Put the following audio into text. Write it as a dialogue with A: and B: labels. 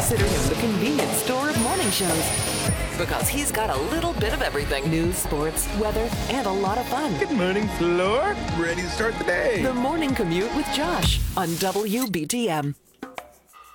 A: consider him the convenient store of morning shows. Because he's got a little bit of everything. News, sports, weather, and a lot of fun.
B: Good morning, Floor. Ready to start the day.
A: The Morning Commute with Josh on WBTM.